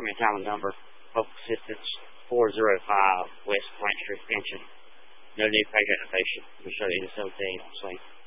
Department time and number, Public Assistance 405 West Plant Street, Pension. No new page application. We show you the 17 on scene.